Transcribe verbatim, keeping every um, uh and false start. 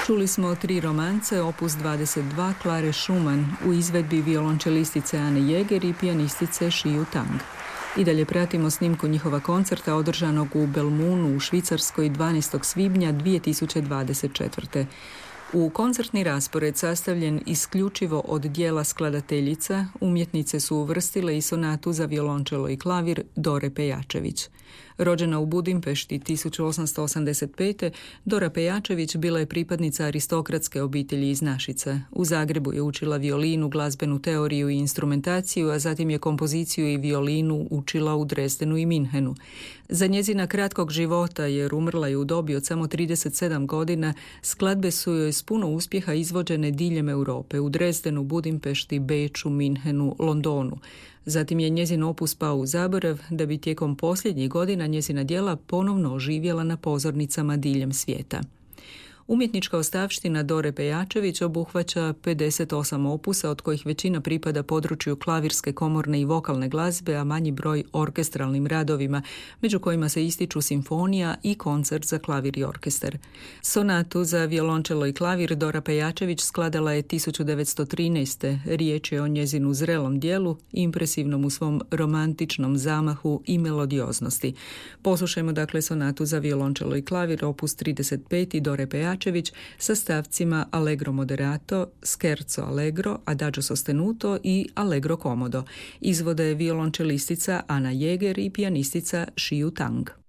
Čuli smo tri romance, opus dvadeset dva Klare Schumann u izvedbi violončelistice Ane Jäger i pijanistice Shiyu Tang. I dalje pratimo snimku njihova koncerta održanog u Belmunu u Švicarskoj dvanaestog svibnja dvije tisuće dvadeset četvrte. U koncertni raspored sastavljen isključivo od dijela skladateljica, umjetnice su uvrstile i sonatu za violončelo i klavir Dore Pejačević. Rođena u Budimpešti tisuću osamsto osamdeset pete. Dora Pejačević bila je pripadnica aristokratske obitelji iz Našice. U Zagrebu je učila violinu, glazbenu teoriju i instrumentaciju, a zatim je kompoziciju i violinu učila u Dresdenu i Minhenu. Za njezina kratkog života, jer umrla je u dobi od samo trideset sedam godina, skladbe su joj s puno uspjeha izvođene diljem Europe, u Dresdenu, Budimpešti, Beču, Minhenu, Londonu. Zatim je njezin opus pao u zaborav, da bi tijekom posljednjih godina njezina djela ponovno oživjela na pozornicama diljem svijeta. Umjetnička ostavština Dore Pejačević obuhvaća pedeset osam opusa, od kojih većina pripada području klavirske, komorne i vokalne glazbe, a manji broj orkestralnim radovima, među kojima se ističu simfonija i koncert za klavir i orkestar. Sonatu za violončelo i klavir Dora Pejačević skladala je tisuću devetsto trinaeste. Riječ je o njezinu zrelom dijelu, impresivnom u svom romantičnom zamahu i melodioznosti. Poslušajmo dakle sonatu za violončelo i klavir, opus trideset pet Dore Pejačević, sa stavcima Allegro moderato, Scherzo allegro, Adagio sostenuto i Allegro comodo. Izvode violončelistica Ana Jäger i pijanistica Shiyu Tang.